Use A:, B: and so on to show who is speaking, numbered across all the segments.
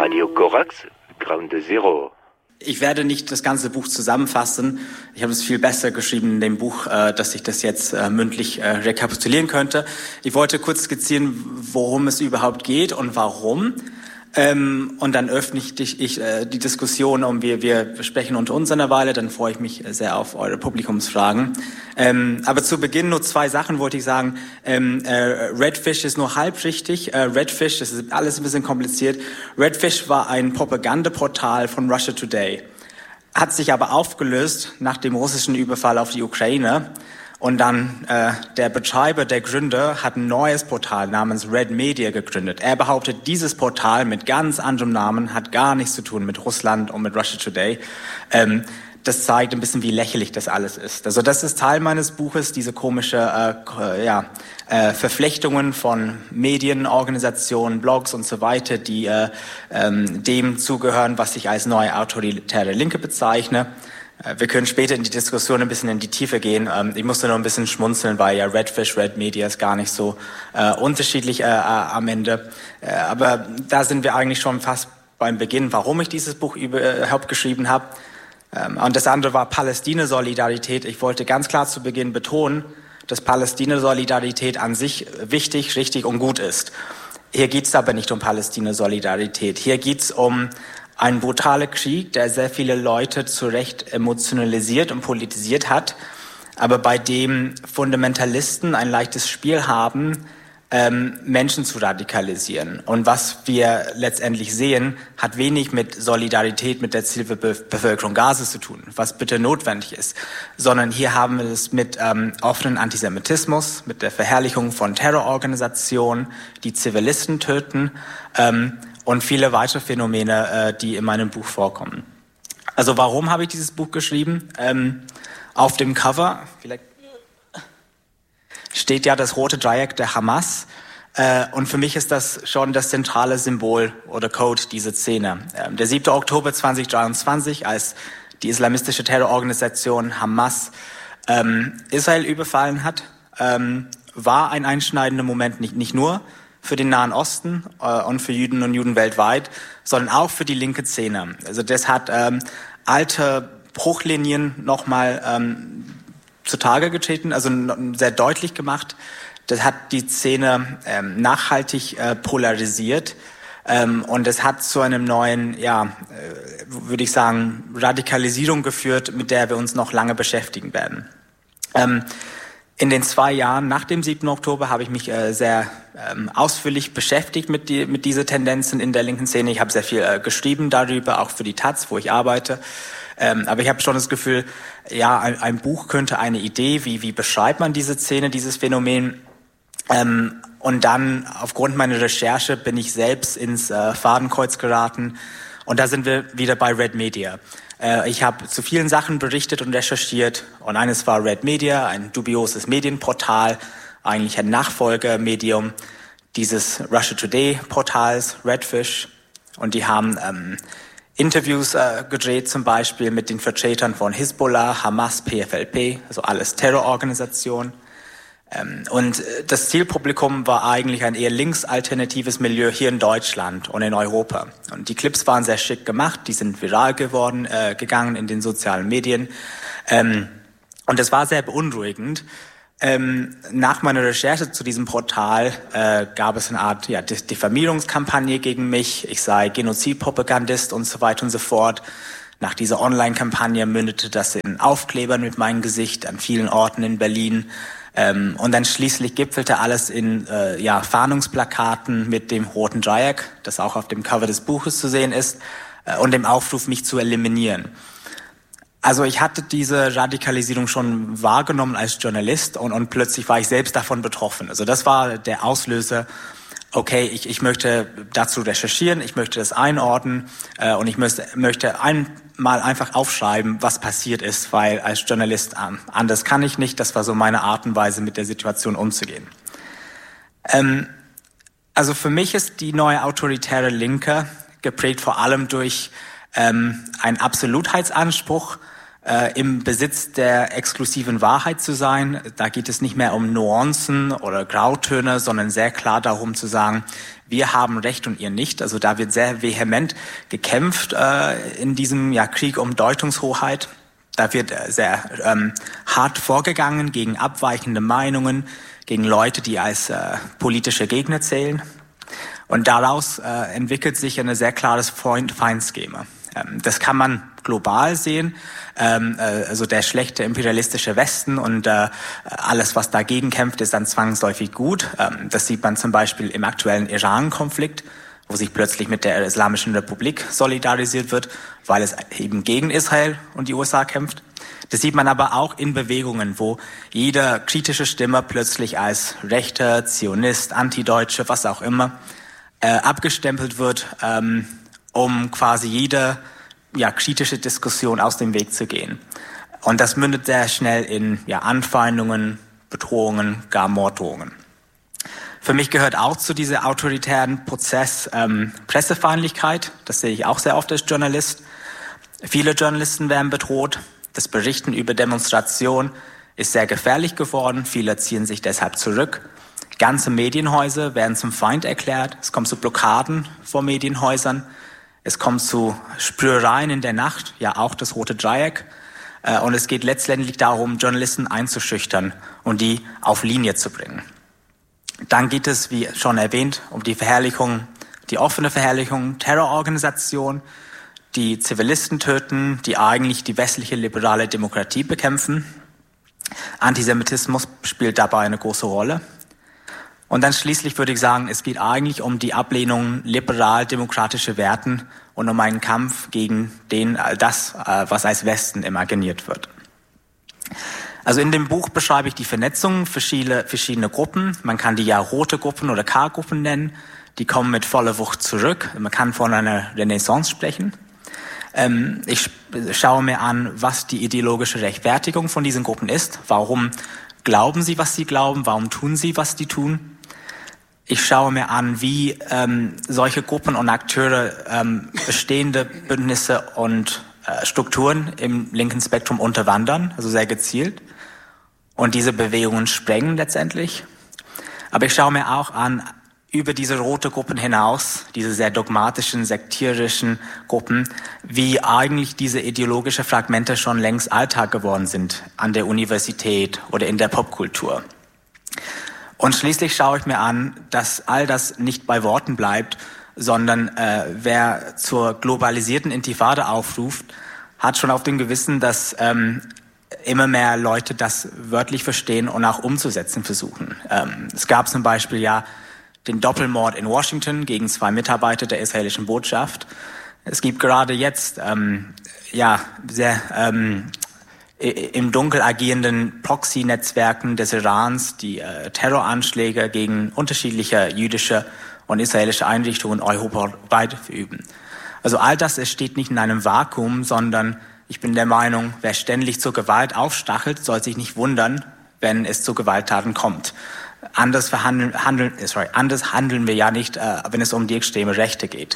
A: Radio Korax, Ground Zero.
B: Ich werde nicht das ganze Buch zusammenfassen. Ich habe es viel besser geschrieben in dem Buch, dass ich das jetzt mündlich rekapitulieren könnte. Ich wollte kurz skizzieren, worum es überhaupt geht und warum. Und dann öffne ich die Diskussion und wir sprechen unter uns eine Weile, dann freue ich mich sehr auf eure Publikumsfragen. Aber zu Beginn nur 2 Sachen wollte ich sagen. Redfish ist nur halb richtig. Redfish, das ist alles ein bisschen kompliziert. Redfish war ein Propagandaportal von Russia Today. Hat sich aber aufgelöst nach dem russischen Überfall auf die Ukraine. Und dann der Betreiber, der Gründer, hat ein neues Portal namens Red Media gegründet. Er behauptet, dieses Portal mit ganz anderem Namen hat gar nichts zu tun mit Russland und mit Russia Today. Das zeigt ein bisschen, wie lächerlich das alles ist. Also das ist Teil meines Buches, diese komische Verflechtungen von Medien, Organisationen, Blogs und so weiter, die dem zugehören, was ich als neue autoritäre Linke bezeichne. Wir können später in die Diskussion ein bisschen in die Tiefe gehen. Ich musste noch ein bisschen schmunzeln, weil ja Redfish, Red Media ist gar nicht so unterschiedlich am Ende. Aber da sind wir eigentlich schon fast beim Beginn, warum ich dieses Buch überhaupt geschrieben habe. Und das andere war Palästina-Solidarität. Ich wollte ganz klar zu Beginn betonen, dass Palästina-Solidarität an sich wichtig, richtig und gut ist. Hier geht es aber nicht um Palästina-Solidarität. Hier geht es um ein brutaler Krieg, der sehr viele Leute zu Recht emotionalisiert und politisiert hat, aber bei dem Fundamentalisten ein leichtes Spiel haben, Menschen zu radikalisieren. Und was wir letztendlich sehen, hat wenig mit Solidarität mit der Zivilbevölkerung Gazas zu tun, was bitte notwendig ist, sondern hier haben wir es mit offenen Antisemitismus, mit der Verherrlichung von Terrororganisationen, die Zivilisten töten, und viele weitere Phänomene, die in meinem Buch vorkommen. Also warum habe ich dieses Buch geschrieben? Auf dem Cover vielleicht steht ja das rote Dreieck der Hamas. Und für mich ist das schon das zentrale Symbol oder Code dieser Szene. Der 7. Oktober 2023, als die islamistische Terrororganisation Hamas Israel überfallen hat, war ein einschneidender Moment, nicht nur für den Nahen Osten und für Jüdinnen und Juden weltweit, sondern auch für die linke Szene. Also das hat alte Bruchlinien nochmal zutage getreten, also sehr deutlich gemacht. Das hat die Szene nachhaltig polarisiert und es hat zu einem neuen, würde ich sagen, Radikalisierung geführt, mit der wir uns noch lange beschäftigen werden. In den 2 Jahren nach dem 7. Oktober habe ich mich sehr ausführlich beschäftigt mit dieser Tendenzen in der linken Szene. Ich habe sehr viel geschrieben darüber, auch für die Taz, wo ich arbeite. Aber ich habe schon das Gefühl, ja, ein Buch könnte eine Idee, wie beschreibt man diese Szene, dieses Phänomen. Und dann aufgrund meiner Recherche bin ich selbst ins Fadenkreuz geraten. Und da sind wir wieder bei Red Media. Ich habe zu vielen Sachen berichtet und recherchiert und eines war Red Media, ein dubioses Medienportal, eigentlich ein Nachfolgemedium dieses Russia Today Portals, Redfish. Und die haben Interviews gedreht, zum Beispiel mit den Vertretern von Hisbollah, Hamas, PFLP, also alles Terrororganisationen. Und das Zielpublikum war eigentlich ein eher linksalternatives Milieu hier in Deutschland und in Europa. Und die Clips waren sehr schick gemacht, die sind viral gegangen in den sozialen Medien. Und es war sehr beunruhigend. Nach meiner Recherche zu diesem Portal gab es eine Art Diffamierungskampagne gegen mich. Ich sei Genozidpropagandist und so weiter und so fort. Nach dieser Online-Kampagne mündete das in Aufklebern mit meinem Gesicht an vielen Orten in Berlin. Und dann schließlich gipfelte alles in Fahndungsplakaten mit dem roten Dreieck, das auch auf dem Cover des Buches zu sehen ist, und dem Aufruf, mich zu eliminieren. Also ich hatte diese Radikalisierung schon wahrgenommen als Journalist und plötzlich war ich selbst davon betroffen. Also das war der Auslöser. Okay, ich möchte dazu recherchieren, ich möchte das einordnen und ich möchte einmal einfach aufschreiben, was passiert ist, weil als Journalist anders kann ich nicht. Das war so meine Art und Weise, mit der Situation umzugehen. Also für mich ist die neue autoritäre Linke geprägt vor allem durch einen Absolutheitsanspruch, im Besitz der exklusiven Wahrheit zu sein. Da geht es nicht mehr um Nuancen oder Grautöne, sondern sehr klar darum zu sagen, wir haben Recht und ihr nicht. Also da wird sehr vehement gekämpft in diesem Krieg um Deutungshoheit. Da wird sehr hart vorgegangen gegen abweichende Meinungen, gegen Leute, die als politische Gegner zählen. Und daraus entwickelt sich ein sehr klares Freund-Feind-Schema. Das kann man global sehen, also der schlechte imperialistische Westen und alles, was dagegen kämpft, ist dann zwangsläufig gut. Das sieht man zum Beispiel im aktuellen Iran-Konflikt, wo sich plötzlich mit der Islamischen Republik solidarisiert wird, weil es eben gegen Israel und die USA kämpft. Das sieht man aber auch in Bewegungen, wo jede kritische Stimme plötzlich als Rechter, Zionist, Antideutsche, was auch immer, abgestempelt wird, um quasi jede kritische Diskussion aus dem Weg zu gehen. Und das mündet sehr schnell in Anfeindungen, Bedrohungen, gar Morddrohungen. Für mich gehört auch zu diesem autoritären Prozess Pressefeindlichkeit. Das sehe ich auch sehr oft als Journalist. Viele Journalisten werden bedroht. Das Berichten über Demonstrationen ist sehr gefährlich geworden. Viele ziehen sich deshalb zurück. Ganze Medienhäuser werden zum Feind erklärt. Es kommt zu Blockaden vor Medienhäusern. Es kommt zu Sprühereien in der Nacht, auch das Rote Dreieck. Und es geht letztendlich darum, Journalisten einzuschüchtern und die auf Linie zu bringen. Dann geht es, wie schon erwähnt, um die Verherrlichung, die offene Verherrlichung Terrororganisationen, die Zivilisten töten, die eigentlich die westliche liberale Demokratie bekämpfen. Antisemitismus spielt dabei eine große Rolle. Und dann schließlich würde ich sagen, es geht eigentlich um die Ablehnung liberal-demokratischer Werten und um einen Kampf gegen das, was als Westen imaginiert wird. Also in dem Buch beschreibe ich die Vernetzung verschiedener Gruppen. Man kann die rote Gruppen oder K-Gruppen nennen. Die kommen mit voller Wucht zurück. Man kann von einer Renaissance sprechen. Ich schaue mir an, was die ideologische Rechtfertigung von diesen Gruppen ist. Warum glauben sie, was sie glauben? Warum tun sie, was sie tun? Ich schaue mir an, wie solche Gruppen und Akteure bestehende Bündnisse und Strukturen im linken Spektrum unterwandern, also sehr gezielt. Und diese Bewegungen sprengen letztendlich. Aber ich schaue mir auch an, über diese rote Gruppen hinaus, diese sehr dogmatischen, sektierischen Gruppen, wie eigentlich diese ideologische Fragmente schon längst Alltag geworden sind an der Universität oder in der Popkultur. Und schließlich schaue ich mir an, dass all das nicht bei Worten bleibt, sondern wer zur globalisierten Intifada aufruft, hat schon auf dem Gewissen, dass immer mehr Leute das wörtlich verstehen und auch umzusetzen versuchen. Es gab zum Beispiel den Doppelmord in Washington gegen 2 Mitarbeiter der israelischen Botschaft. Es gibt gerade jetzt sehr im Dunkel agierenden Proxy-Netzwerken des Irans, die Terroranschläge gegen unterschiedliche jüdische und israelische Einrichtungen europaweit verüben. Also all das steht nicht in einem Vakuum, sondern ich bin der Meinung, wer ständig zur Gewalt aufstachelt, soll sich nicht wundern, wenn es zu Gewalttaten kommt. Anders handeln wir ja nicht, wenn es um die extreme Rechte geht.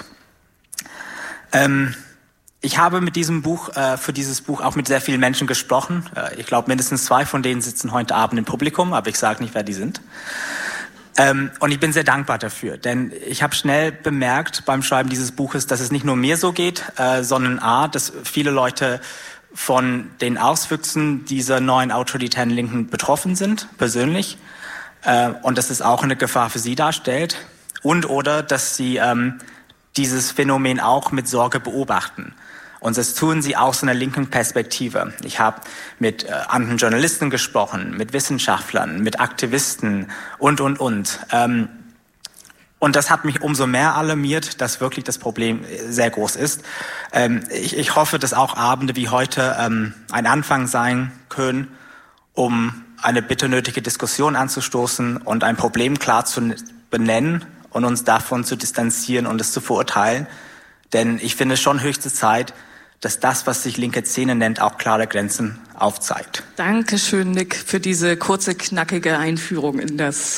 B: Ich habe mit diesem Buch, für dieses Buch auch mit sehr vielen Menschen gesprochen. Ich glaube, mindestens 2 von denen sitzen heute Abend im Publikum, aber ich sage nicht, wer die sind. Und ich bin sehr dankbar dafür, denn ich habe schnell bemerkt beim Schreiben dieses Buches, dass es nicht nur mir so geht, sondern dass viele Leute von den Auswüchsen dieser neuen autoritären Linken betroffen sind, persönlich, und dass es auch eine Gefahr für sie darstellt oder dass sie dieses Phänomen auch mit Sorge beobachten. Und das tun sie aus einer linken Perspektive. Ich habe mit anderen Journalisten gesprochen, mit Wissenschaftlern, mit Aktivisten und. Und das hat mich umso mehr alarmiert, dass wirklich das Problem sehr groß ist. Ich hoffe, dass auch Abende wie heute ein Anfang sein können, um eine bitter nötige Diskussion anzustoßen und ein Problem klar zu benennen und uns davon zu distanzieren und es zu verurteilen. Denn ich finde es schon höchste Zeit, dass das, was sich linke Szene nennt, auch klare Grenzen aufzeigt.
C: Dankeschön, Nick, für diese kurze, knackige Einführung in das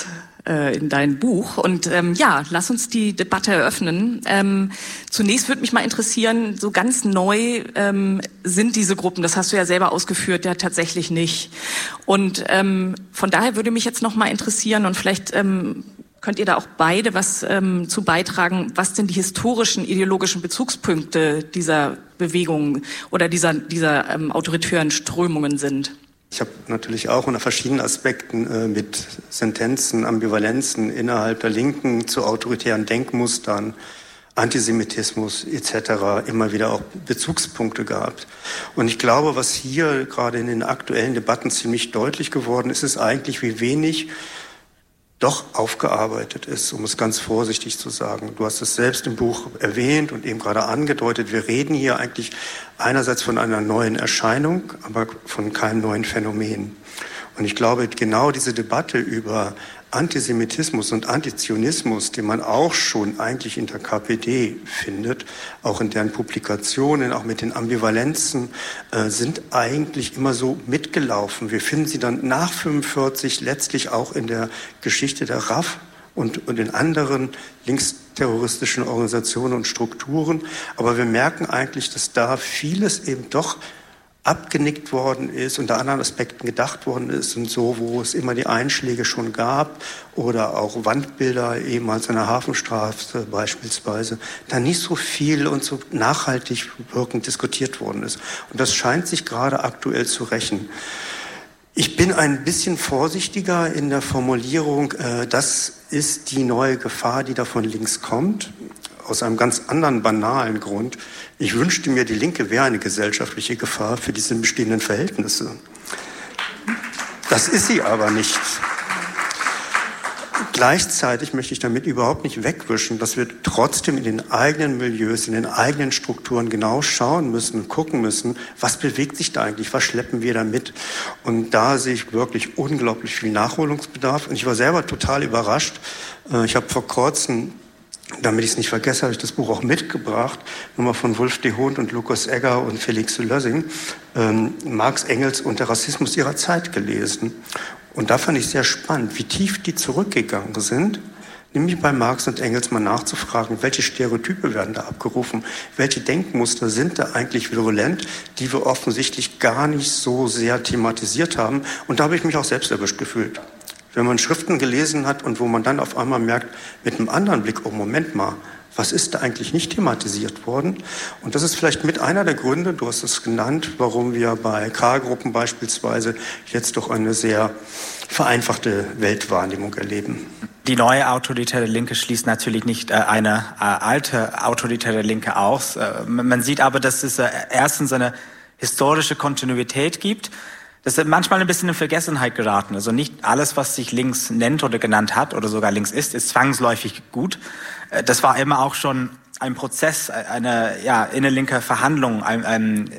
C: in dein Buch. Und lass uns die Debatte eröffnen. Zunächst würde mich mal interessieren, so ganz neu sind diese Gruppen, das hast du ja selber ausgeführt, ja tatsächlich nicht. Und von daher würde mich jetzt noch mal interessieren und vielleicht könnt ihr da auch beide was zu beitragen, was denn die historischen, ideologischen Bezugspunkte dieser Bewegung oder dieser autoritären Strömungen sind?
D: Ich habe natürlich auch unter verschiedenen Aspekten mit Sentenzen, Ambivalenzen innerhalb der Linken zu autoritären Denkmustern, Antisemitismus etc. immer wieder auch Bezugspunkte gehabt. Und ich glaube, was hier gerade in den aktuellen Debatten ziemlich deutlich geworden ist, ist eigentlich, wie wenig doch aufgearbeitet ist, um es ganz vorsichtig zu sagen. Du hast es selbst im Buch erwähnt und eben gerade angedeutet. Wir reden hier eigentlich einerseits von einer neuen Erscheinung, aber von keinem neuen Phänomen. Und ich glaube, genau diese Debatte über Antisemitismus und Antizionismus, den man auch schon eigentlich in der KPD findet, auch in deren Publikationen, auch mit den Ambivalenzen, sind eigentlich immer so mitgelaufen. Wir finden sie dann nach 45 letztlich auch in der Geschichte der RAF und in anderen linksterroristischen Organisationen und Strukturen. Aber wir merken eigentlich, dass da vieles eben doch abgenickt worden ist, unter anderen Aspekten gedacht worden ist und so, wo es immer die Einschläge schon gab oder auch Wandbilder ehemals an der Hafenstraße beispielsweise, da nicht so viel und so nachhaltig wirkend diskutiert worden ist. Und das scheint sich gerade aktuell zu rächen. Ich bin ein bisschen vorsichtiger in der Formulierung, das ist die neue Gefahr, die da von links kommt. Aus einem ganz anderen banalen Grund. Ich wünschte mir, die Linke wäre eine gesellschaftliche Gefahr für diese bestehenden Verhältnisse. Das ist sie aber nicht. Gleichzeitig möchte ich damit überhaupt nicht wegwischen, dass wir trotzdem in den eigenen Milieus, in den eigenen Strukturen genau schauen müssen, gucken müssen, was bewegt sich da eigentlich, was schleppen wir da mit. Und da sehe ich wirklich unglaublich viel Nachholungsbedarf. Und ich war selber total überrascht. Ich habe vor kurzem, damit ich es nicht vergesse, habe ich das Buch auch mitgebracht, nochmal von Wolf de Hond und Lukas Egger und Felix de Lösing, Marx, Engels und der Rassismus ihrer Zeit gelesen. Und da fand ich sehr spannend, wie tief die zurückgegangen sind, nämlich bei Marx und Engels mal nachzufragen, welche Stereotype werden da abgerufen, welche Denkmuster sind da eigentlich virulent, die wir offensichtlich gar nicht so sehr thematisiert haben. Und da habe ich mich auch selbst erwischt gefühlt. Wenn man Schriften gelesen hat und wo man dann auf einmal merkt, mit einem anderen Blick, oh Moment mal, was ist da eigentlich nicht thematisiert worden? Und das ist vielleicht mit einer der Gründe, du hast es genannt, warum wir bei K-Gruppen beispielsweise jetzt doch eine sehr vereinfachte Weltwahrnehmung erleben.
B: Die neue autoritäre Linke schließt natürlich nicht eine alte autoritäre Linke aus. Man sieht aber, dass es erstens eine historische Kontinuität gibt. Das ist manchmal ein bisschen in Vergessenheit geraten. Also nicht alles, was sich links nennt oder genannt hat oder sogar links ist zwangsläufig gut. Das war immer auch schon ein Prozess, eine innerlinke Verhandlung, ein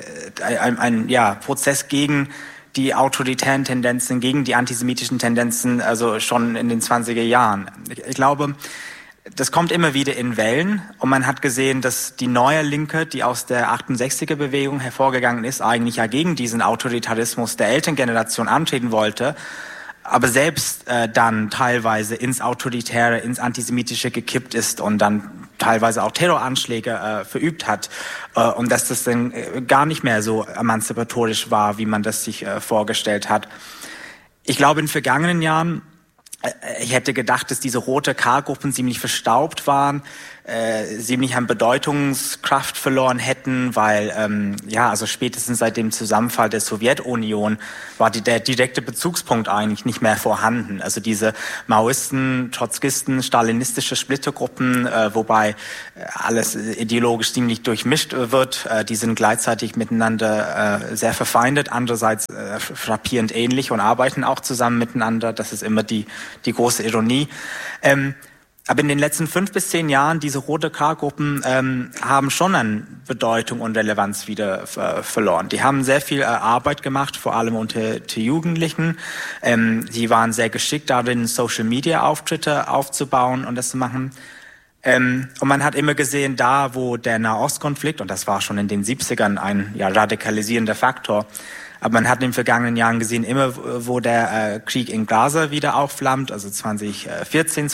B: Prozess gegen die autoritären Tendenzen, gegen die antisemitischen Tendenzen, also schon in den 20er Jahren. Ich glaube, das kommt immer wieder in Wellen und man hat gesehen, dass die neue Linke, die aus der 68er-Bewegung hervorgegangen ist, eigentlich ja gegen diesen Autoritarismus der Elterngeneration antreten wollte, aber selbst dann teilweise ins Autoritäre, ins Antisemitische gekippt ist und dann teilweise auch Terroranschläge verübt hat und dass das dann gar nicht mehr so emanzipatorisch war, wie man das sich vorgestellt hat. Ich glaube, in den vergangenen Jahren, ich hätte gedacht, dass diese rote K-Gruppen ziemlich verstaubt waren, ziemlich an Bedeutungskraft verloren hätten, weil also spätestens seit dem Zusammenfall der Sowjetunion war der direkte Bezugspunkt eigentlich nicht mehr vorhanden. Also diese Maoisten, Trotzkisten, stalinistische Splittergruppen, wobei alles ideologisch ziemlich durchmischt wird, die sind gleichzeitig miteinander sehr verfeindet, andererseits frappierend ähnlich und arbeiten auch zusammen miteinander. Das ist immer die große Ironie. Aber in den letzten 5 bis 10 Jahren, diese rote K-Gruppen haben schon an Bedeutung und Relevanz wieder verloren. Die haben sehr viel Arbeit gemacht, vor allem unter Jugendlichen. Sie waren sehr geschickt darin, Social-Media-Auftritte aufzubauen und das zu machen. Und man hat immer gesehen, da wo der Nahostkonflikt, und das war schon in den 70ern ein radikalisierender Faktor, Aber man hat in den vergangenen Jahren gesehen, immer wo der Krieg in Gaza wieder aufflammt, also 2014,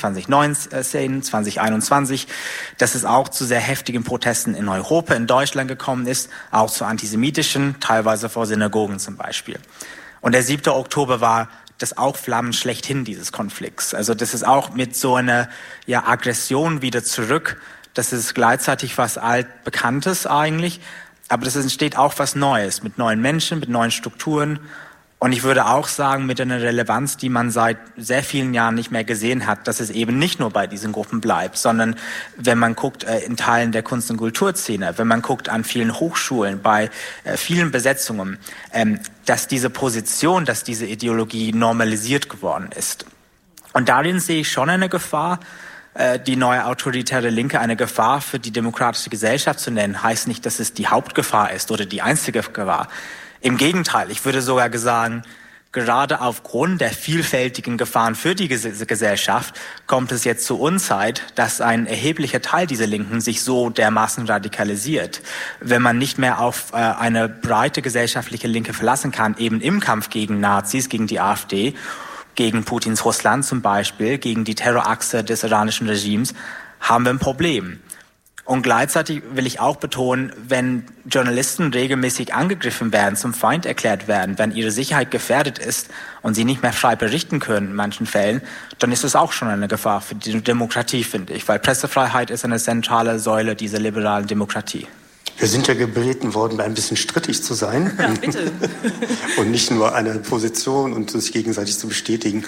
B: 2019, 2021, dass es auch zu sehr heftigen Protesten in Europa, in Deutschland gekommen ist, auch zu antisemitischen, teilweise vor Synagogen zum Beispiel. Und der 7. Oktober war das Aufflammen schlechthin dieses Konflikts. Also das ist auch mit so einer Aggression wieder zurück. Das ist gleichzeitig was Altbekanntes eigentlich, aber das entsteht auch was Neues, mit neuen Menschen, mit neuen Strukturen. Und ich würde auch sagen, mit einer Relevanz, die man seit sehr vielen Jahren nicht mehr gesehen hat, dass es eben nicht nur bei diesen Gruppen bleibt, sondern wenn man guckt in Teilen der Kunst- und Kulturszene, wenn man guckt an vielen Hochschulen, bei vielen Besetzungen, dass diese Position, dass diese Ideologie normalisiert geworden ist. Und darin sehe ich schon eine Gefahr. Die neue autoritäre Linke eine Gefahr für die demokratische Gesellschaft zu nennen, heißt nicht, dass es die Hauptgefahr ist oder die einzige Gefahr. Im Gegenteil, ich würde sogar sagen, gerade aufgrund der vielfältigen Gefahren für die Gesellschaft kommt es jetzt zur Unzeit, dass ein erheblicher Teil dieser Linken sich so dermaßen radikalisiert. Wenn man nicht mehr auf eine breite gesellschaftliche Linke verlassen kann, eben im Kampf gegen Nazis, gegen die AfD, gegen Putins Russland zum Beispiel, gegen die Terrorachse des iranischen Regimes, haben wir ein Problem. Und gleichzeitig will ich auch betonen, wenn Journalisten regelmäßig angegriffen werden, zum Feind erklärt werden, wenn ihre Sicherheit gefährdet ist und sie nicht mehr frei berichten können in manchen Fällen, dann ist es auch schon eine Gefahr für die Demokratie, finde ich, weil Pressefreiheit ist eine zentrale Säule dieser liberalen Demokratie.
D: Wir sind ja gebeten worden, ein bisschen strittig zu sein. Ja, bitte. Und nicht nur eine Position und sich gegenseitig zu bestätigen.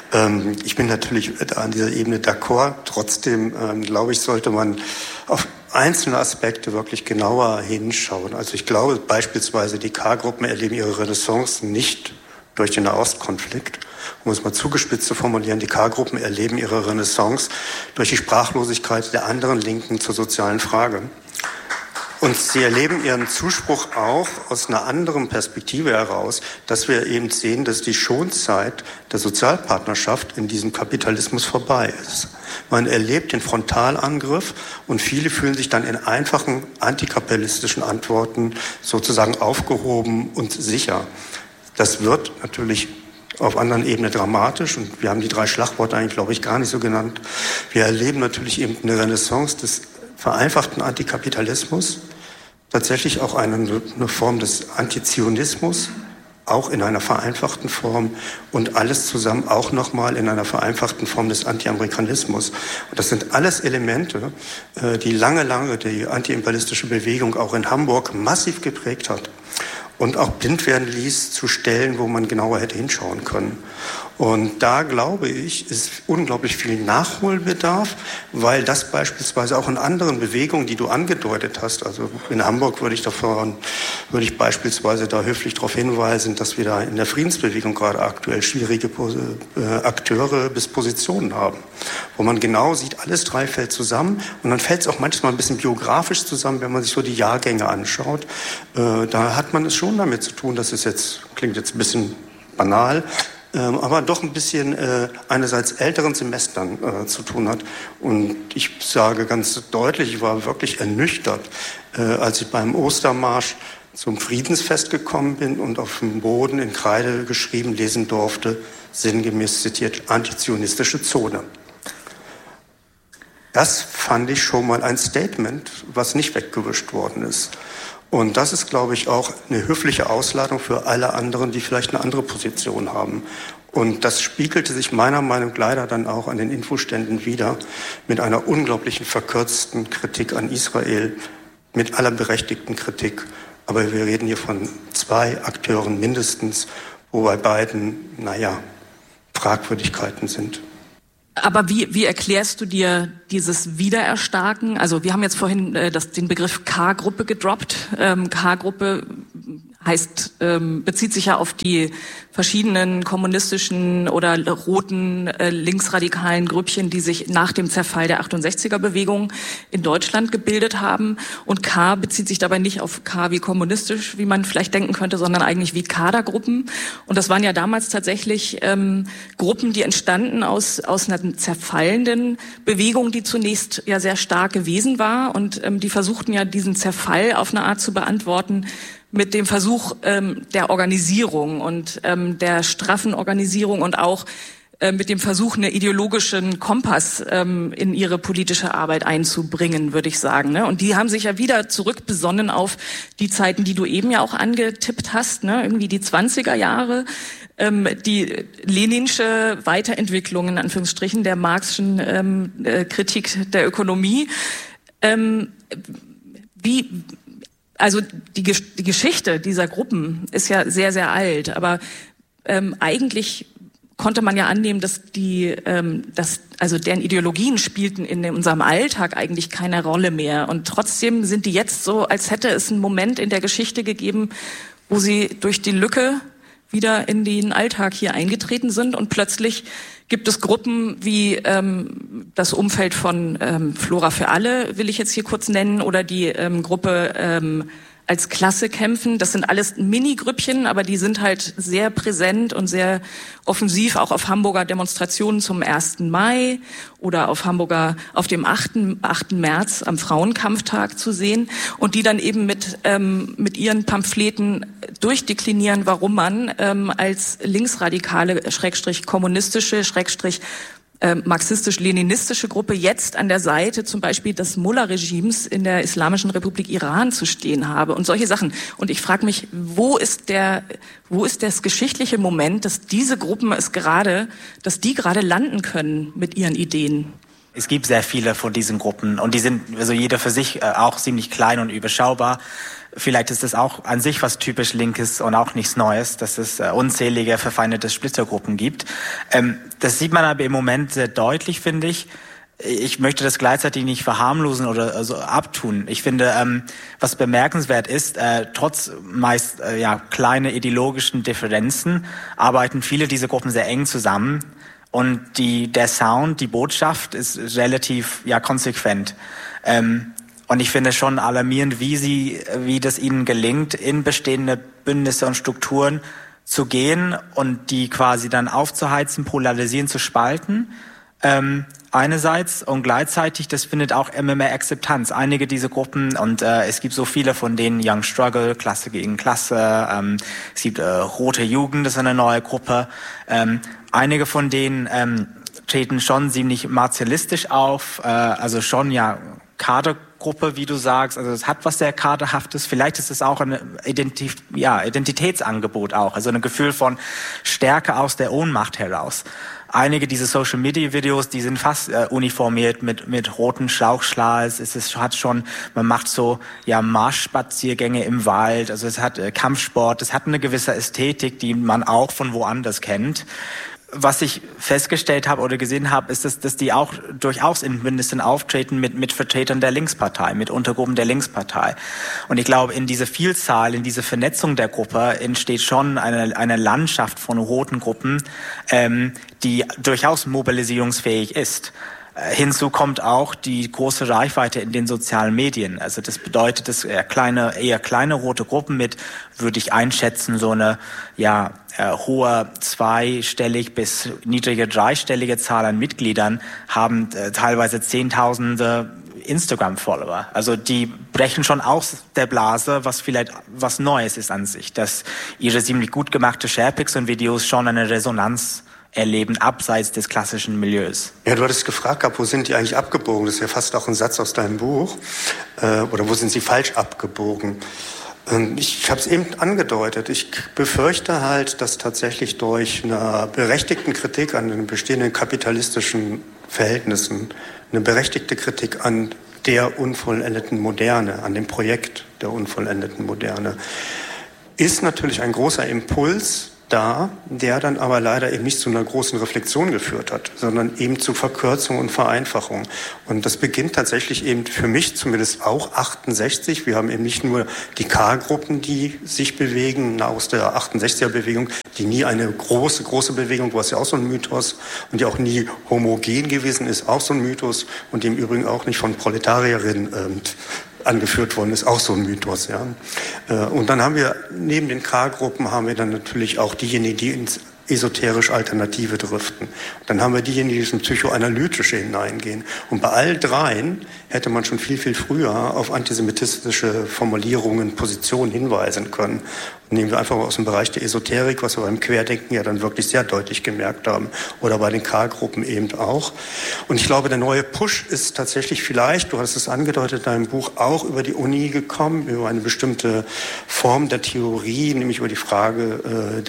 D: Ich bin natürlich an dieser Ebene d'accord. Trotzdem, glaube ich, sollte man auf einzelne Aspekte wirklich genauer hinschauen. Also ich glaube beispielsweise, die K-Gruppen erleben ihre Renaissance nicht durch den Nahostkonflikt. Um es mal zugespitzt zu formulieren, die K-Gruppen erleben ihre Renaissance durch die Sprachlosigkeit der anderen Linken zur sozialen Frage. Und sie erleben ihren Zuspruch auch aus einer anderen Perspektive heraus, dass wir eben sehen, dass die Schonzeit der Sozialpartnerschaft in diesem Kapitalismus vorbei ist. Man erlebt den Frontalangriff und viele fühlen sich dann in einfachen antikapitalistischen Antworten sozusagen aufgehoben und sicher. Das wird natürlich auf anderen Ebenen dramatisch und wir haben die 3 Schlagworte eigentlich, glaube ich, gar nicht so genannt. Wir erleben natürlich eben eine Renaissance des vereinfachten Antikapitalismus, tatsächlich auch eine Form des Antizionismus, auch in einer vereinfachten Form und alles zusammen auch nochmal in einer vereinfachten Form des Anti-Amerikanismus. Und das sind alles Elemente, die lange die antiimperialistische Bewegung auch in Hamburg massiv geprägt hat und auch blind werden ließ zu Stellen, wo man genauer hätte hinschauen können. Und da, glaube ich, ist unglaublich viel Nachholbedarf, weil das beispielsweise auch in anderen Bewegungen, die du angedeutet hast, also in Hamburg würde ich beispielsweise da höflich darauf hinweisen, dass wir da in der Friedensbewegung gerade aktuell schwierige Akteure bis Positionen haben, wo man genau sieht, alles 3 fällt zusammen und dann fällt es auch manchmal ein bisschen biografisch zusammen, wenn man sich so die Jahrgänge anschaut. Da hat man es schon damit zu tun, dass es jetzt, klingt jetzt ein bisschen banal, aber doch ein bisschen einerseits älteren Semestern zu tun hat. Und ich sage ganz deutlich, ich war wirklich ernüchtert, als ich beim Ostermarsch zum Friedensfest gekommen bin und auf dem Boden in Kreide geschrieben lesen durfte, sinngemäß zitiert, antizionistische Zone. Das fand ich schon mal ein Statement, was nicht weggewischt worden ist. Und das ist, glaube ich, auch eine höfliche Ausladung für alle anderen, die vielleicht eine andere Position haben. Und das spiegelte sich meiner Meinung nach leider dann auch an den Infoständen wider, mit einer unglaublichen verkürzten Kritik an Israel, mit aller berechtigten Kritik. Aber wir reden hier von 2 Akteuren mindestens, wo bei beiden, Fragwürdigkeiten sind.
C: Aber wie erklärst du dir dieses Wiedererstarken? Also wir haben jetzt vorhin den Begriff K-Gruppe gedroppt. K-Gruppe heißt, bezieht sich ja auf die verschiedenen kommunistischen oder roten linksradikalen Grüppchen, die sich nach dem Zerfall der 68er-Bewegung in Deutschland gebildet haben. Und K bezieht sich dabei nicht auf K wie kommunistisch, wie man vielleicht denken könnte, sondern eigentlich wie Kadergruppen. Und das waren ja damals tatsächlich Gruppen, die entstanden aus einer zerfallenden Bewegung, die zunächst ja sehr stark gewesen war. Und die versuchten ja diesen Zerfall auf eine Art zu beantworten, mit dem Versuch der Organisierung und der straffen Organisierung und auch mit dem Versuch, einen ideologischen Kompass in ihre politische Arbeit einzubringen, würde ich sagen. Ne? Und die haben sich ja wieder zurückbesonnen auf die Zeiten, die du eben ja auch angetippt hast, ne? Irgendwie die 20er Jahre, die leninsche Weiterentwicklung, in Anführungsstrichen, der Marxischen Kritik der Ökonomie. Also die Geschichte dieser Gruppen ist ja sehr, sehr alt, aber eigentlich konnte man ja annehmen, dass deren Ideologien spielten in unserem Alltag eigentlich keine Rolle mehr. Und trotzdem sind die jetzt so, als hätte es einen Moment in der Geschichte gegeben, wo sie durch die Lücke wieder in den Alltag hier eingetreten sind und plötzlich gibt es Gruppen wie das Umfeld von Flora für alle, will ich jetzt hier kurz nennen, oder die Gruppe als Klasse kämpfen. Das sind alles Mini-Grüppchen, aber die sind halt sehr präsent und sehr offensiv auch auf Hamburger Demonstrationen zum 1. Mai oder auf dem 8. März am Frauenkampftag zu sehen und die dann eben mit ihren Pamphleten durchdeklinieren, warum man als linksradikale, kommunistische, marxistisch-leninistische Gruppe jetzt an der Seite zum Beispiel des Mullah-Regimes in der Islamischen Republik Iran zu stehen habe und solche Sachen. Und ich frage mich, wo ist das geschichtliche Moment, dass diese Gruppen dass die gerade landen können mit ihren Ideen?
B: Es gibt sehr viele von diesen Gruppen und die sind also jeder für sich auch ziemlich klein und überschaubar. Vielleicht ist das auch an sich was typisch Linkes und auch nichts Neues, dass es unzählige verfeindete Splittergruppen gibt. Das sieht man aber im Moment sehr deutlich, finde ich. Ich möchte das gleichzeitig nicht verharmlosen oder so abtun. Ich finde, was bemerkenswert ist, trotz meist kleine ideologischen Differenzen arbeiten viele dieser Gruppen sehr eng zusammen. Und der Sound, die Botschaft ist relativ konsequent. Und ich finde schon alarmierend, wie das ihnen gelingt, in bestehende Bündnisse und Strukturen zu gehen und die quasi dann aufzuheizen, polarisieren, zu spalten. Einerseits und gleichzeitig, das findet auch immer mehr Akzeptanz. Einige dieser Gruppen und es gibt so viele von denen, Young Struggle, Klasse gegen Klasse, es gibt Rote Jugend, das ist eine neue Gruppe. Einige von denen treten schon ziemlich martialistisch auf, also schon Kadergruppe, wie du sagst, also es hat was sehr Kaderhaftes. Vielleicht ist es auch ein Identitätsangebot auch, also ein Gefühl von Stärke aus der Ohnmacht heraus. Einige dieser Social-Media-Videos, die sind fast uniformiert mit roten Schlauchschals. Man macht so Marschspaziergänge im Wald. Also es hat Kampfsport. Es hat eine gewisse Ästhetik, die man auch von woanders kennt. Was ich festgestellt habe oder gesehen habe, ist, dass die auch durchaus in Bündnissen auftreten mit Vertretern der Linkspartei, mit Untergruppen der Linkspartei. Und ich glaube, in dieser Vielzahl, in dieser Vernetzung der Gruppe entsteht schon eine Landschaft von roten Gruppen, die durchaus mobilisierungsfähig ist. Hinzu kommt auch die große Reichweite in den sozialen Medien. Also das bedeutet, dass eher kleine rote Gruppen mit, würde ich einschätzen, so eine hohe zweistellig bis niedrige dreistellige Zahl an Mitgliedern haben teilweise Zehntausende Instagram-Follower. Also die brechen schon aus der Blase, was vielleicht was Neues ist an sich, dass ihre ziemlich gut gemachte Sharepics und Videos schon eine Resonanz erleben, abseits des klassischen Milieus.
D: Ja, du hattest gefragt gehabt, wo sind die eigentlich abgebogen? Das ist ja fast auch ein Satz aus deinem Buch. Oder wo sind sie falsch abgebogen? Ich habe es eben angedeutet. Ich befürchte halt, dass tatsächlich durch eine berechtigten Kritik an den bestehenden kapitalistischen Verhältnissen, eine berechtigte Kritik an der unvollendeten Moderne, an dem Projekt der unvollendeten Moderne, ist natürlich ein großer Impuls da, der dann aber leider eben nicht zu einer großen Reflexion geführt hat, sondern eben zu Verkürzung und Vereinfachung. Und das beginnt tatsächlich eben für mich zumindest auch 68. Wir haben eben nicht nur die K-Gruppen, die sich bewegen, aus der 68er-Bewegung, die nie eine große Bewegung war, ist ja auch so ein Mythos und die auch nie homogen gewesen ist, auch so ein Mythos und die im Übrigen auch nicht von Proletarierinnen angeführt worden ist, auch so ein Mythos. Ja. Und dann haben wir, neben den K-Gruppen, haben wir dann natürlich auch diejenigen, die ins esoterisch Alternative driften. Dann haben wir diejenigen, die ins Psychoanalytische hineingehen. Und bei all dreien hätte man schon viel früher auf antisemitistische Formulierungen, Positionen hinweisen können. Und nehmen wir einfach mal aus dem Bereich der Esoterik, was wir beim Querdenken ja dann wirklich sehr deutlich gemerkt haben. Oder bei den K-Gruppen eben auch. Und ich glaube, der neue Push ist tatsächlich vielleicht, du hast es angedeutet in deinem Buch, auch über die Uni gekommen, über eine bestimmte Form der Theorie, nämlich über die Frage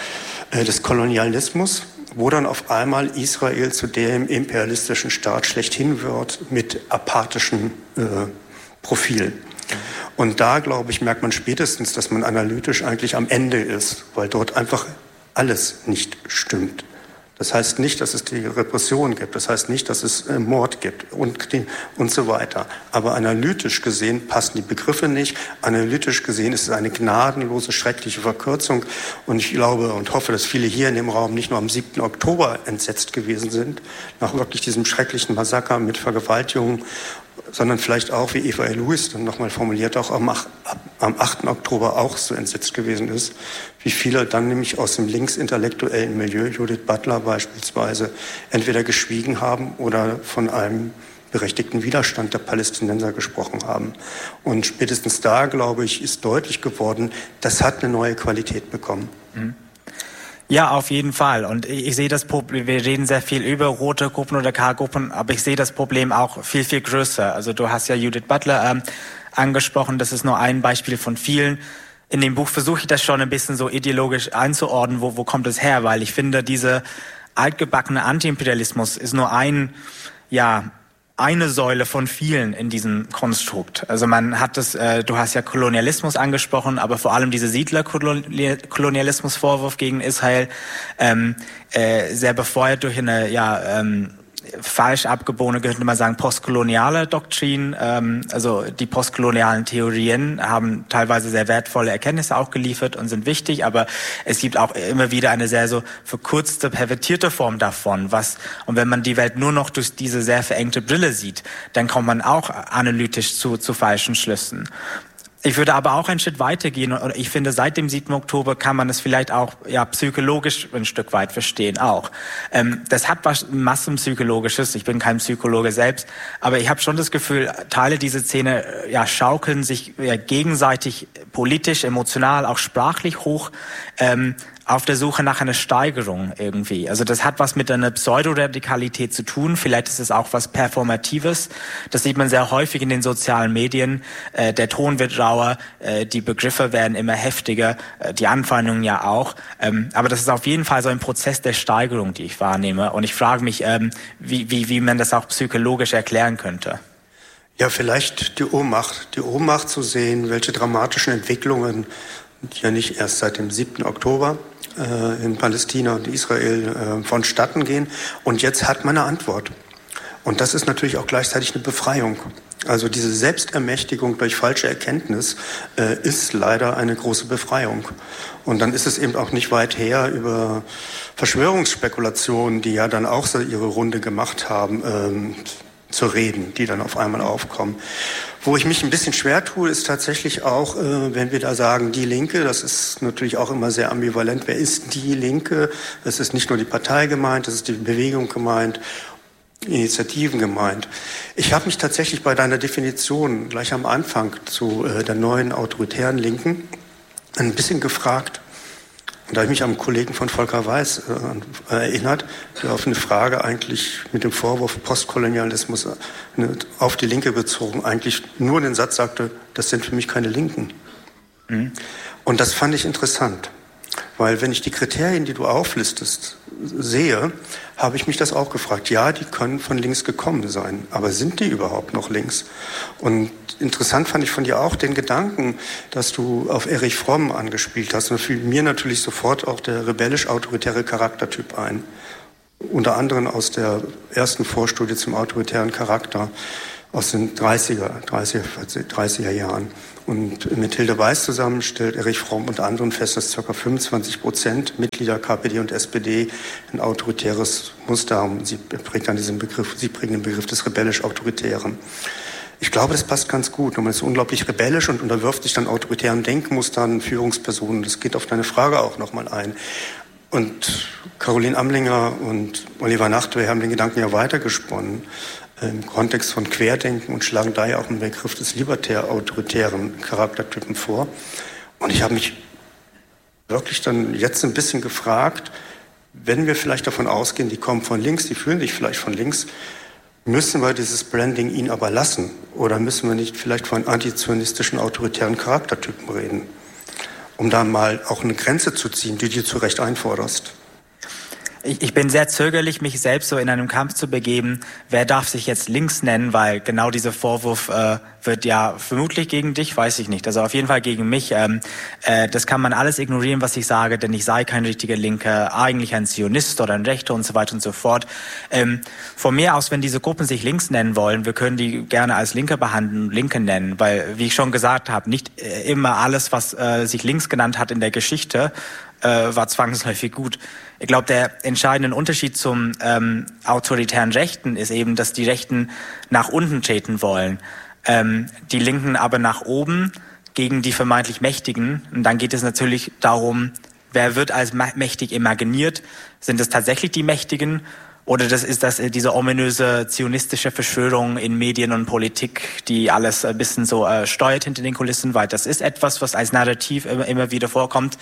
D: des Kolonialismus, wo dann auf einmal Israel zu dem imperialistischen Staat schlechthin wird mit apathischen Profilen. Und da, glaube ich, merkt man spätestens, dass man analytisch eigentlich am Ende ist, weil dort einfach alles nicht stimmt. Das heißt nicht, dass es die Repression gibt, das heißt nicht, dass es Mord gibt und so weiter. Aber analytisch gesehen passen die Begriffe nicht. Analytisch gesehen ist es eine gnadenlose, schreckliche Verkürzung. Und ich glaube und hoffe, dass viele hier in dem Raum nicht nur am 7. Oktober entsetzt gewesen sind, nach wirklich diesem schrecklichen Massaker mit Vergewaltigungen, sondern vielleicht auch, wie Eva Lewis dann nochmal formuliert, auch am 8. Oktober auch so entsetzt gewesen ist, wie viele dann nämlich aus dem linksintellektuellen Milieu, Judith Butler beispielsweise, entweder geschwiegen haben oder von einem berechtigten Widerstand der Palästinenser gesprochen haben. Und spätestens da, glaube ich, ist deutlich geworden, das hat eine neue Qualität bekommen.
B: Mhm. Ja, auf jeden Fall. Und ich sehe das Problem, wir reden sehr viel über rote Gruppen oder K-Gruppen, aber ich sehe das Problem auch viel größer. Also du hast ja Judith Butler angesprochen, das ist nur ein Beispiel von vielen. In dem Buch versuche ich das schon ein bisschen so ideologisch einzuordnen, wo kommt es her, weil ich finde, diese altgebackene Antiimperialismus ist nur eine Säule von vielen in diesem Konstrukt. Also man hat das, du hast ja Kolonialismus angesprochen, aber vor allem diese Siedlerkolonialismusvorwurf gegen Israel, sehr befeuert durch eine, falsch abgebogene, könnte man sagen, postkoloniale Doktrin. Also die postkolonialen Theorien haben teilweise sehr wertvolle Erkenntnisse auch geliefert und sind wichtig, aber es gibt auch immer wieder eine sehr so verkürzte, pervertierte Form davon. Und wenn man die Welt nur noch durch diese sehr verengte Brille sieht, dann kommt man auch analytisch zu falschen Schlüssen. Ich würde aber auch einen Schritt weitergehen und ich finde, seit dem 7. Oktober kann man es vielleicht auch psychologisch ein Stück weit verstehen auch. Das hat was Massenpsychologisches, ich bin kein Psychologe selbst, aber ich habe schon das Gefühl, Teile dieser Szene schaukeln sich gegenseitig politisch, emotional, auch sprachlich hoch, auf der Suche nach einer Steigerung irgendwie. Also das hat was mit einer Pseudoradikalität zu tun. Vielleicht ist es auch was Performatives. Das sieht man sehr häufig in den sozialen Medien. Der Ton wird rauer, die Begriffe werden immer heftiger, die Anfeindungen ja auch. Aber das ist auf jeden Fall so ein Prozess der Steigerung, die ich wahrnehme. Und ich frage mich, wie man das auch psychologisch erklären könnte.
D: Ja, vielleicht die Ohnmacht zu sehen, welche dramatischen Entwicklungen, die ja nicht erst seit dem 7. Oktober in Palästina und Israel vonstatten gehen. Und jetzt hat man eine Antwort. Und das ist natürlich auch gleichzeitig eine Befreiung. Also diese Selbstermächtigung durch falsche Erkenntnis ist leider eine große Befreiung. Und dann ist es eben auch nicht weit her über Verschwörungsspekulationen, die ja dann auch so ihre Runde gemacht haben, zu reden, die dann auf einmal aufkommen. Wo ich mich ein bisschen schwer tue, ist tatsächlich auch, wenn wir da sagen, die Linke, das ist natürlich auch immer sehr ambivalent. Wer ist die Linke? Es ist nicht nur die Partei gemeint, es ist die Bewegung gemeint, Initiativen gemeint. Ich habe mich tatsächlich bei deiner Definition gleich am Anfang zu der neuen autoritären Linken ein bisschen gefragt. Und da habe ich mich am Kollegen von Volker Weiß erinnert, der auf eine Frage eigentlich mit dem Vorwurf Postkolonialismus auf die Linke bezogen eigentlich nur den Satz sagte, das sind für mich keine Linken. Mhm. Und das fand ich interessant, weil wenn ich die Kriterien, die du auflistest, sehe, habe ich mich das auch gefragt. Ja, die können von links gekommen sein, aber sind die überhaupt noch links? Und interessant fand ich von dir auch den Gedanken, dass du auf Erich Fromm angespielt hast. Und da fiel mir natürlich sofort auch der rebellisch-autoritäre Charaktertyp ein. Unter anderem aus der ersten Vorstudie zum autoritären Charakter aus den 30er Jahren. Und mit Hilde Weiß zusammen stellt Erich Fromm unter anderem fest, dass ca. 25% Mitglieder KPD und SPD ein autoritäres Muster haben. Sie prägen den Begriff des rebellisch-autoritären. Ich glaube, das passt ganz gut. Man ist unglaublich rebellisch und unterwirft sich dann autoritären Denkmustern, Führungspersonen. Das geht auf deine Frage auch nochmal ein. Und Caroline Amlinger und Oliver Nachtwey haben den Gedanken ja weitergesponnen im Kontext von Querdenken und schlagen daher auch einen Begriff des libertär-autoritären Charaktertypen vor. Und ich habe mich wirklich dann jetzt ein bisschen gefragt, wenn wir vielleicht davon ausgehen, die kommen von links, die fühlen sich vielleicht von links, müssen wir dieses Branding ihnen aber lassen? Oder müssen wir nicht vielleicht von antizionistischen autoritären Charaktertypen reden? Um da mal auch eine Grenze zu ziehen, die du zu Recht einforderst.
B: Ich bin sehr zögerlich, mich selbst so in einem Kampf zu begeben. Wer darf sich jetzt links nennen? Weil genau dieser Vorwurf wird ja vermutlich gegen dich, weiß ich nicht. Also auf jeden Fall gegen mich. Das kann man alles ignorieren, was ich sage, denn ich sei kein richtiger Linker, eigentlich ein Zionist oder ein Rechter und so weiter und so fort. Von mir aus, wenn diese Gruppen sich links nennen wollen, wir können die gerne als Linke behandeln, Linke nennen, weil, wie ich schon gesagt habe, nicht immer alles, was sich links genannt hat in der Geschichte, war zwangsläufig gut. Ich glaube, der entscheidende Unterschied zum autoritären Rechten ist eben, dass die Rechten nach unten treten wollen, die Linken aber nach oben gegen die vermeintlich Mächtigen. Und dann geht es natürlich darum, wer wird als mächtig imaginiert? Sind es tatsächlich die Mächtigen? Oder ist das diese ominöse zionistische Verschwörung in Medien und Politik, die alles ein bisschen so steuert hinter den Kulissen, weil das ist etwas, was als Narrativ immer wieder vorkommt.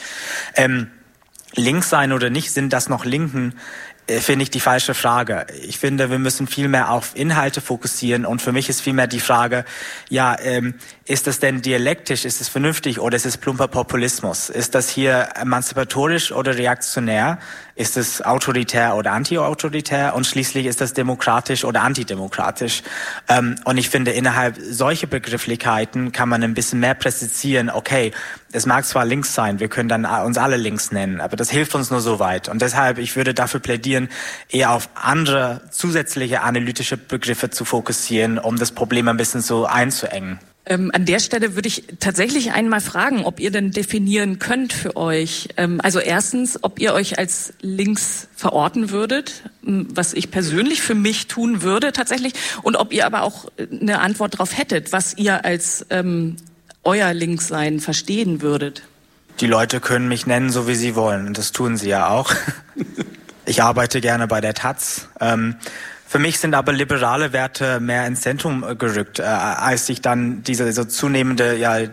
B: Links sein oder nicht, sind das noch Linken, finde ich die falsche Frage. Ich finde, wir müssen viel mehr auf Inhalte fokussieren und für mich ist vielmehr die Frage, ja, ist das denn dialektisch, ist es vernünftig oder ist es plumper Populismus? Ist das hier emanzipatorisch oder reaktionär? Ist es autoritär oder anti-autoritär? Und schließlich ist das demokratisch oder antidemokratisch? Und ich finde, innerhalb solcher Begrifflichkeiten kann man ein bisschen mehr präzisieren, okay, es mag zwar links sein, wir können dann uns alle links nennen, aber das hilft uns nur so weit. Und deshalb, ich würde dafür plädieren, eher auf andere zusätzliche analytische Begriffe zu fokussieren, um das Problem ein bisschen so einzuengen.
C: An der Stelle würde ich tatsächlich einmal fragen, ob ihr denn definieren könnt für euch. Also erstens, ob ihr euch als links verorten würdet, was ich persönlich für mich tun würde tatsächlich, und ob ihr aber auch eine Antwort darauf hättet, was ihr als euer Linkssein verstehen würdet.
B: Die Leute können mich nennen, so wie sie wollen, und das tun sie ja auch. Ich arbeite gerne bei der Taz. Für mich sind aber liberale Werte mehr ins Zentrum gerückt, als ich dann diese so zunehmende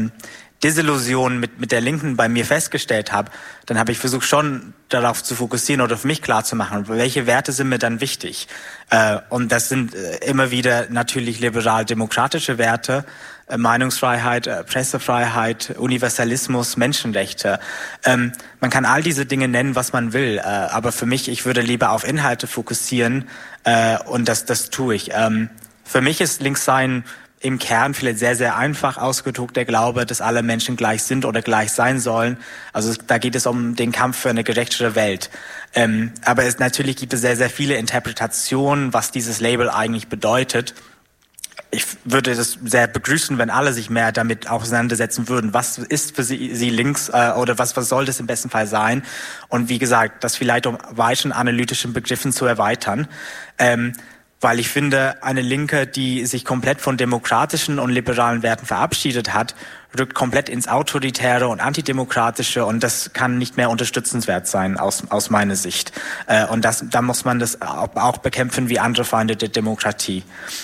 B: Desillusion mit der Linken bei mir festgestellt habe. Dann habe ich versucht, schon darauf zu fokussieren oder für mich klar zu machen, welche Werte sind mir dann wichtig. Und das sind immer wieder natürlich liberal-demokratische Werte, Meinungsfreiheit, Pressefreiheit, Universalismus, Menschenrechte. Man kann all diese Dinge nennen, was man will, aber für mich, ich würde lieber auf Inhalte fokussieren und das tue ich. Für mich ist Linkssein im Kern vielleicht sehr, sehr einfach ausgedrückt der Glaube, dass alle Menschen gleich sind oder gleich sein sollen. Also da geht es um den Kampf für eine gerechtere Welt. Aber natürlich gibt es sehr, sehr viele Interpretationen, was dieses Label eigentlich bedeutet. Ich würde das sehr begrüßen, wenn alle sich mehr damit auseinandersetzen würden. Was ist für sie links oder was soll das im besten Fall sein? Und wie gesagt, das vielleicht um weiteren analytischen Begriffen zu erweitern. Weil ich finde, eine Linke, die sich komplett von demokratischen und liberalen Werten verabschiedet hat, rückt komplett ins Autoritäre und Antidemokratische und das kann nicht mehr unterstützenswert sein aus meiner Sicht. Und da muss man das auch bekämpfen wie andere Feinde der Demokratie.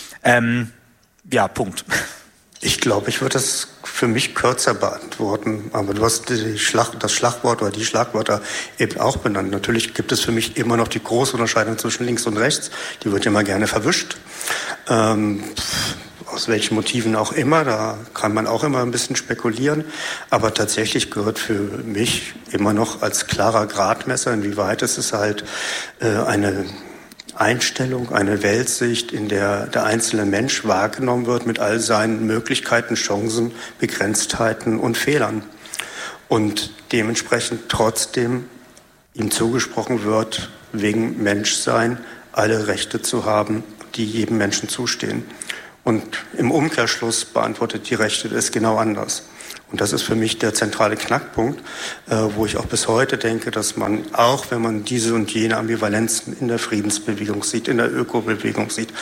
B: Ja, Punkt.
D: Ich glaube, ich würde das für mich kürzer beantworten, aber du hast das Schlagwort oder die Schlagwörter eben auch benannt. Natürlich gibt es für mich immer noch die große Unterscheidung zwischen links und rechts, die wird immer gerne verwischt. aus welchen Motiven auch immer, da kann man auch immer ein bisschen spekulieren. Aber tatsächlich gehört für mich immer noch als klarer Gradmesser, inwieweit ist es halt eine Einstellung, eine Weltsicht, in der der einzelne Mensch wahrgenommen wird mit all seinen Möglichkeiten, Chancen, Begrenztheiten und Fehlern. Und dementsprechend trotzdem ihm zugesprochen wird, wegen Menschsein alle Rechte zu haben, die jedem Menschen zustehen. Und im Umkehrschluss beantwortet die Rechte es genau anders. Und das ist für mich der zentrale Knackpunkt, wo ich auch bis heute denke, dass man, auch wenn man diese und jene Ambivalenzen in der Friedensbewegung sieht, in der Ökobewegung sieht,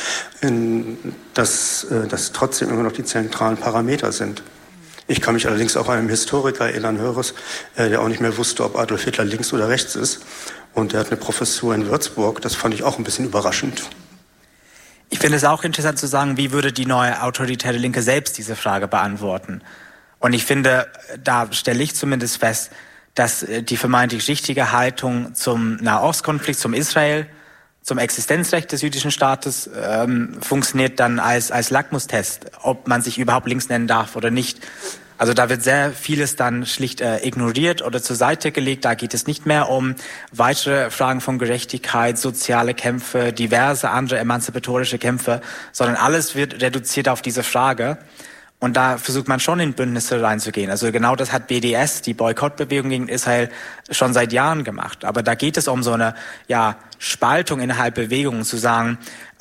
D: dass das trotzdem immer noch die zentralen Parameter sind. Ich kann mich allerdings auch an einen Historiker erinnern, der auch nicht mehr wusste, ob Adolf Hitler links oder rechts ist. Und der hat eine Professur in Würzburg, das fand ich auch ein bisschen überraschend.
B: Ich finde es auch interessant zu sagen, wie würde die neue autoritäre Linke selbst diese Frage beantworten. Und ich finde, da stelle ich zumindest fest, dass die vermeintlich richtige Haltung zum Nahostkonflikt, zum Israel, zum Existenzrecht des jüdischen Staates funktioniert dann als Lackmustest, ob man sich überhaupt links nennen darf oder nicht. Also da wird sehr vieles dann schlicht ignoriert oder zur Seite gelegt. Da geht es nicht mehr um weitere Fragen von Gerechtigkeit, soziale Kämpfe, diverse andere emanzipatorische Kämpfe, sondern alles wird reduziert auf diese Frage. Und da versucht man schon in Bündnisse reinzugehen. Also genau das hat BDS, die Boykottbewegung gegen Israel, schon seit Jahren gemacht. Aber da geht es um so eine Spaltung innerhalb Bewegungen, zu sagen,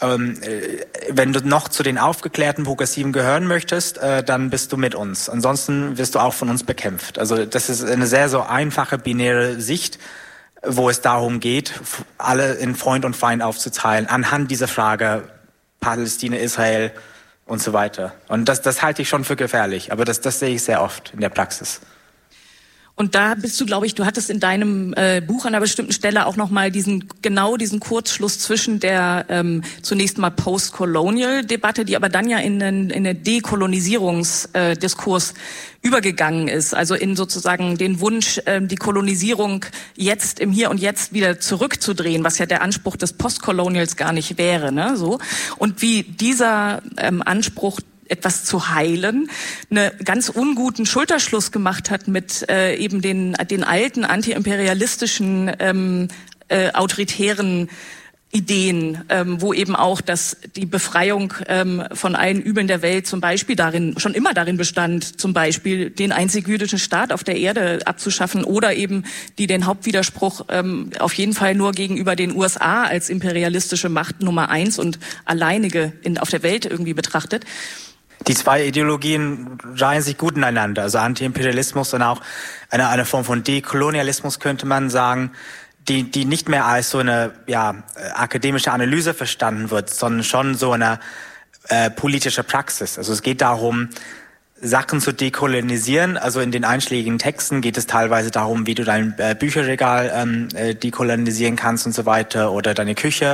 B: wenn du noch zu den aufgeklärten Progressiven gehören möchtest, dann bist du mit uns. Ansonsten wirst du auch von uns bekämpft. Also das ist eine sehr so einfache binäre Sicht, wo es darum geht, alle in Freund und Feind aufzuteilen, anhand dieser Frage Palästina, Israel und so weiter. Und das halte ich schon für gefährlich, aber das sehe ich sehr oft in der Praxis.
C: Und da bist du, glaube ich, du hattest in deinem Buch an einer bestimmten Stelle auch nochmal diesen Kurzschluss zwischen der zunächst mal Post-Colonial-Debatte, die aber dann ja in den Dekolonisierungsdiskurs übergegangen ist, also in sozusagen den Wunsch, die Kolonisierung jetzt im Hier und Jetzt wieder zurückzudrehen, was ja der Anspruch des Postcolonials gar nicht wäre, ne? So. Und wie dieser Anspruch, etwas zu heilen, einen ganz unguten Schulterschluss gemacht hat mit eben den alten antiimperialistischen autoritären Ideen, wo eben auch die Befreiung von allen Übeln der Welt zum Beispiel schon immer darin bestand, zum Beispiel den einzig jüdischen Staat auf der Erde abzuschaffen oder eben die den Hauptwiderspruch auf jeden Fall nur gegenüber den USA als imperialistische Macht Nummer 1 und alleinige auf der Welt irgendwie betrachtet.
B: Die zwei Ideologien reihen sich gut ineinander, also Antiimperialismus und auch eine Form von Dekolonialismus, könnte man sagen, die nicht mehr als so eine akademische Analyse verstanden wird, sondern schon so eine politische Praxis. Also es geht darum, Sachen zu dekolonisieren. Also in den einschlägigen Texten geht es teilweise darum, wie du dein Bücherregal dekolonisieren kannst und so weiter oder deine Küche.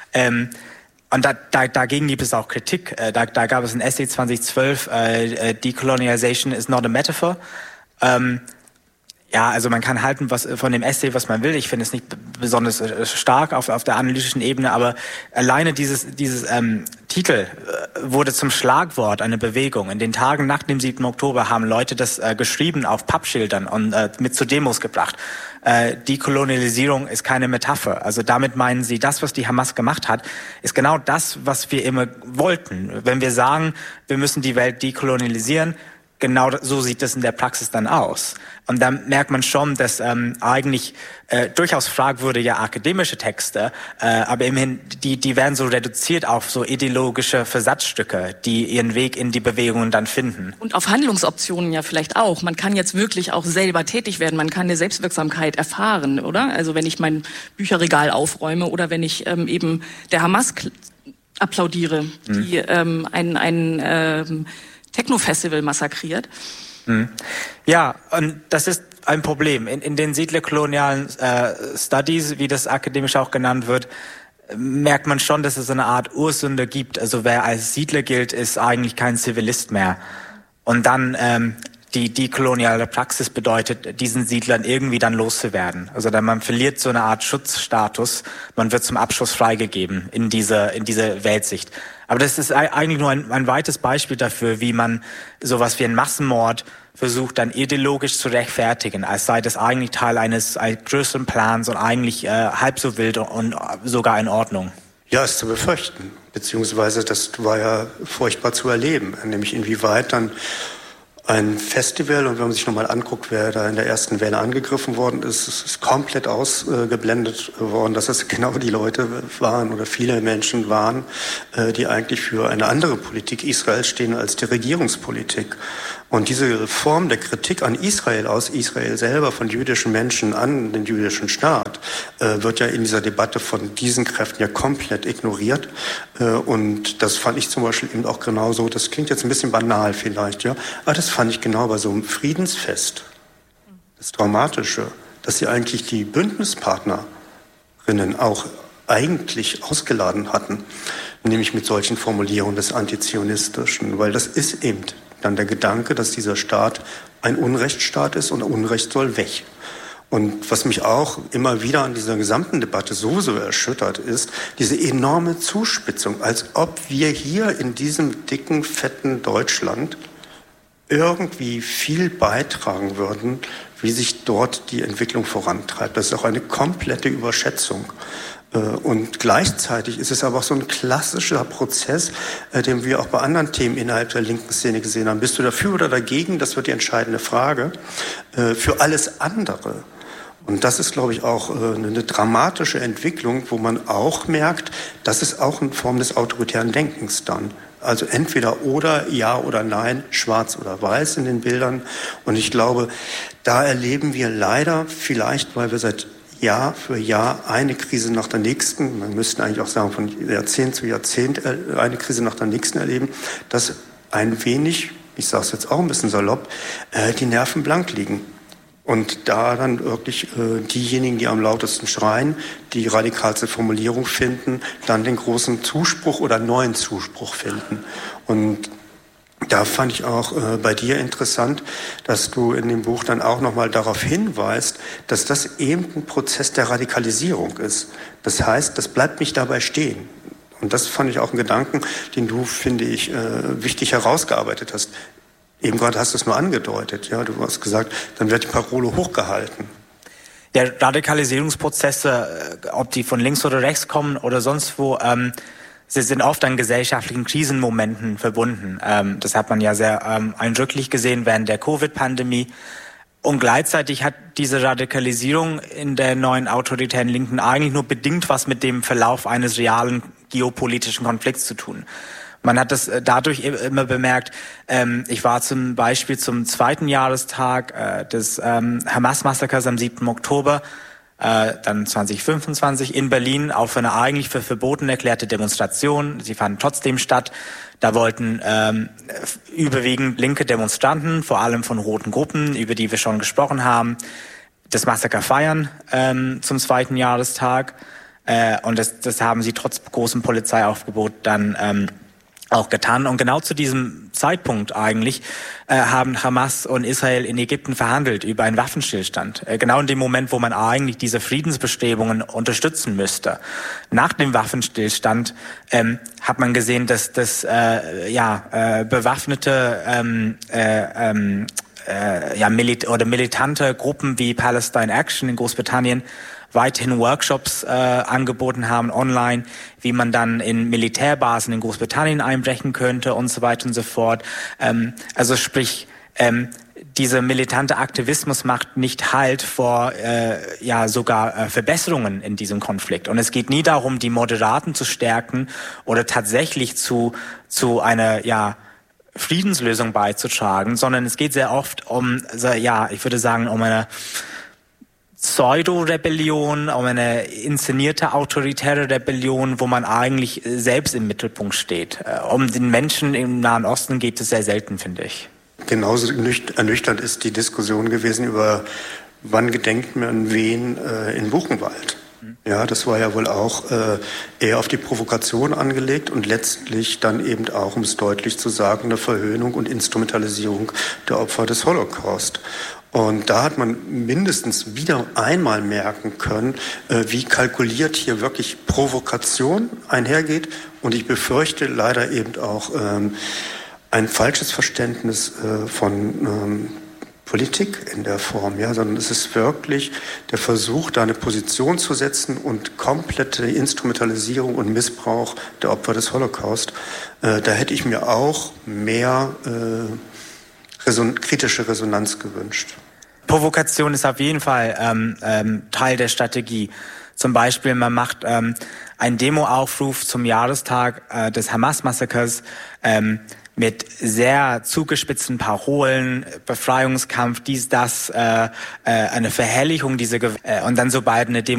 B: Und dagegen gibt es auch Kritik. Da gab es ein Essay 2012, Decolonization is not a metaphor. Also man kann halten von dem Essay, was man will. Ich finde es nicht besonders stark auf der analytischen Ebene, aber alleine dieses Titel wurde zum Schlagwort einer Bewegung. In den Tagen nach dem 7. Oktober haben Leute das geschrieben auf Pappschildern und mit zu Demos gebracht. Dekolonialisierung ist keine Metapher. Also damit meinen sie, das, was die Hamas gemacht hat, ist genau das, was wir immer wollten. Wenn wir sagen, wir müssen die Welt dekolonialisieren, genau so sieht das in der Praxis dann aus. Und dann merkt man schon, dass eigentlich durchaus fragwürdige akademische Texte, aber immerhin, die werden so reduziert auf so ideologische Versatzstücke, die ihren Weg in die Bewegungen dann finden.
C: Und auf Handlungsoptionen ja vielleicht auch. Man kann jetzt wirklich auch selber tätig werden, man kann eine Selbstwirksamkeit erfahren, oder? Also wenn ich mein Bücherregal aufräume oder wenn ich eben der Hamas applaudiere, die ein Techno-Festival massakriert.
B: Ja, und das ist ein Problem. In den siedlerkolonialen Studies, wie das akademisch auch genannt wird, merkt man schon, dass es eine Art Ursünde gibt. Also wer als Siedler gilt, ist eigentlich kein Zivilist mehr. Und dann die koloniale Praxis bedeutet, diesen Siedlern irgendwie dann loszuwerden. Also dann man verliert so eine Art Schutzstatus, man wird zum Abschuss freigegeben in diese Weltsicht. Aber das ist eigentlich nur ein weites Beispiel dafür, wie man sowas wie einen Massenmord versucht dann ideologisch zu rechtfertigen, als sei das eigentlich Teil eines größeren Plans und eigentlich halb so wild und sogar in Ordnung.
D: Ja, ist zu befürchten, beziehungsweise das war ja furchtbar zu erleben, nämlich inwieweit dann ein Festival, und wenn man sich nochmal anguckt, wer da in der ersten Welle angegriffen worden ist, es ist komplett ausgeblendet worden, dass es genau die Leute waren oder viele Menschen waren, die eigentlich für eine andere Politik Israels stehen als die Regierungspolitik. Und diese Form der Kritik an Israel aus Israel selber, von jüdischen Menschen an den jüdischen Staat, wird ja in dieser Debatte von diesen Kräften ja komplett ignoriert. Und das fand ich zum Beispiel eben auch genauso, das klingt jetzt ein bisschen banal vielleicht, ja, aber das fand ich genau bei so einem Friedensfest, das Traumatische, dass sie eigentlich die Bündnispartnerinnen auch eigentlich ausgeladen hatten, nämlich mit solchen Formulierungen des Antizionistischen, weil das ist eben dann der Gedanke, dass dieser Staat ein Unrechtsstaat ist und Unrecht soll weg. Und was mich auch immer wieder an dieser gesamten Debatte so erschüttert, ist diese enorme Zuspitzung, als ob wir hier in diesem dicken, fetten Deutschland irgendwie viel beitragen würden, wie sich dort die Entwicklung vorantreibt. Das ist auch eine komplette Überschätzung. Und gleichzeitig ist es aber auch so ein klassischer Prozess, den wir auch bei anderen Themen innerhalb der linken Szene gesehen haben. Bist du dafür oder dagegen? Das wird die entscheidende Frage. Für alles andere. Und das ist, glaube ich, auch eine dramatische Entwicklung, wo man auch merkt, das ist auch eine Form des autoritären Denkens dann. Also entweder oder, ja oder nein, schwarz oder weiß in den Bildern. Und ich glaube, da erleben wir leider vielleicht, weil wir seit Jahr für Jahr eine Krise nach der nächsten, man müsste eigentlich auch sagen, von Jahrzehnt zu Jahrzehnt eine Krise nach der nächsten erleben, dass ein wenig, ich sage es jetzt auch ein bisschen salopp, die Nerven blank liegen. Und da dann wirklich diejenigen, die am lautesten schreien, die radikalste Formulierung finden, dann den großen Zuspruch oder neuen Zuspruch finden. Und da fand ich auch bei dir interessant, dass du in dem Buch dann auch nochmal darauf hinweist, dass das eben ein Prozess der Radikalisierung ist. Das heißt, das bleibt nicht dabei stehen. Und das fand ich auch einen Gedanken, den du, finde ich, wichtig herausgearbeitet hast. Eben gerade hast du es nur angedeutet, ja, du hast gesagt, dann wird die Parole hochgehalten.
B: Der Radikalisierungsprozesse, ob die von links oder rechts kommen oder sonst wo, sie sind oft an gesellschaftlichen Krisenmomenten verbunden. Das hat man ja sehr eindrücklich gesehen während der Covid-Pandemie. Und gleichzeitig hat diese Radikalisierung in der neuen autoritären Linken eigentlich nur bedingt was mit dem Verlauf eines realen geopolitischen Konflikts zu tun. Man hat das dadurch immer bemerkt. Ich war zum Beispiel zum 2. Jahrestag des Hamas-Massakers am 7. Oktober, dann 2025 in Berlin auf eine eigentlich für verboten erklärte Demonstration. Sie fanden trotzdem statt. Da wollten überwiegend linke Demonstranten, vor allem von roten Gruppen, über die wir schon gesprochen haben, das Massaker feiern zum 2. Jahrestag. Und das haben sie trotz großem Polizeiaufgebot dann auch getan. Und genau zu diesem Zeitpunkt eigentlich haben Hamas und Israel in Ägypten verhandelt über einen Waffenstillstand. Genau in dem Moment, wo man eigentlich diese Friedensbestrebungen unterstützen müsste. Nach dem Waffenstillstand hat man gesehen, dass bewaffnete militante Gruppen wie Palestine Action in Großbritannien weiterhin Workshops angeboten haben online, wie man dann in Militärbasen in Großbritannien einbrechen könnte und so weiter und so fort. Also sprich, dieser militante Aktivismus macht nicht Halt vor sogar Verbesserungen in diesem Konflikt. Und es geht nie darum, die Moderaten zu stärken oder tatsächlich zu einer Friedenslösung beizutragen, sondern es geht sehr oft um eine Pseudo-Rebellion, um eine inszenierte autoritäre Rebellion, wo man eigentlich selbst im Mittelpunkt steht. Um den Menschen im Nahen Osten geht es sehr selten, finde ich.
D: Genauso ernüchternd ist die Diskussion gewesen über, wann gedenkt man wen in Buchenwald. Ja, das war ja wohl auch eher auf die Provokation angelegt und letztlich dann eben auch, um es deutlich zu sagen, eine Verhöhnung und Instrumentalisierung der Opfer des Holocaust. Und da hat man mindestens wieder einmal merken können, wie kalkuliert hier wirklich Provokation einhergeht. Und ich befürchte leider eben auch ein falsches Verständnis von Politik in der Form, ja, sondern es ist wirklich der Versuch, da eine Position zu setzen und komplette Instrumentalisierung und Missbrauch der Opfer des Holocaust. Da hätte ich mir auch mehr kritische Resonanz gewünscht.
B: Provokation ist auf jeden Fall Teil der Strategie. Zum Beispiel, man macht einen Demoaufruf zum Jahrestag des Hamas-Massakers mit sehr zugespitzten Parolen, Befreiungskampf, dies, das, eine Verherrlichung dieser und dann sobald eine Demo